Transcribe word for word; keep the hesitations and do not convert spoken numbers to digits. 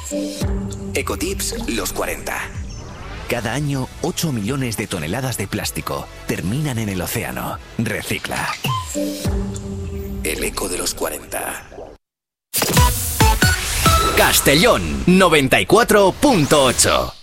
Ecotips los cuarenta. Cada año, ocho millones de toneladas de plástico terminan en el océano. Recicla. El eco de los cuarenta. Castellón noventa y cuatro punto ocho.